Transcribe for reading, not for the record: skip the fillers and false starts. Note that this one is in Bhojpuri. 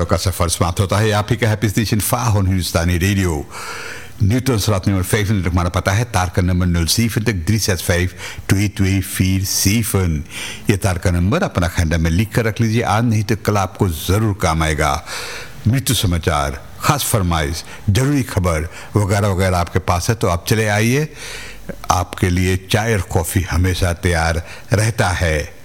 यारों का सफर समाप्त होता है। आप ही का हैप्पी स्टेशन फाहन हिंदुस्तानी radio Newtonstraat nummer 35, maar dat is taarken nummer 070-365-2247। ये तारका नंबर अपना खंडा में लिख कर रख लीजिए, आज नहीं तो कल आपको ज़रूर काम आएगा। मृत्यु समाचार, खास फरमाइश, जरूरी खबर वगैरह वगैरह आपके पास है तो आप चले आइए, आपके लिए चाय और कॉफ़ी हमेशा तैयार रहता है।